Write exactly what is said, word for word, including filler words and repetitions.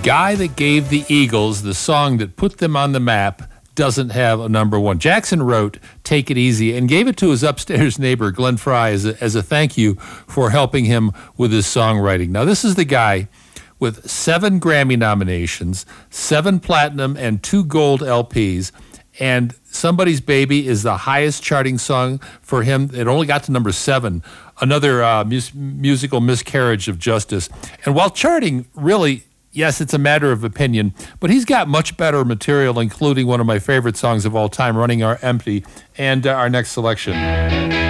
guy that gave the Eagles the song that put them on the map doesn't have a number one. Jackson wrote Take It Easy and gave it to his upstairs neighbor, Glenn Fry, as a, as a thank you for helping him with his songwriting. Now, this is the guy with seven Grammy nominations, seven platinum and two gold L Ps, and Somebody's Baby is the highest charting song for him. It only got to number seven, another uh, mus- musical miscarriage of justice. And while charting, really, yes, it's a matter of opinion, but he's got much better material, including one of my favorite songs of all time, Running Our Empty, and uh, our next selection.